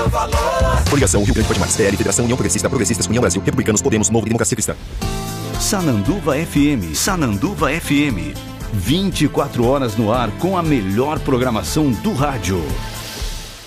seu valor. Coligação Rio Grande Pode Mais, PL, Federação União Progressista, Progressistas, União Brasil, Republicanos, Podemos, Novo, Democracia Cristã. Sananduva FM, Sananduva FM. 24 horas no ar com a melhor programação do rádio.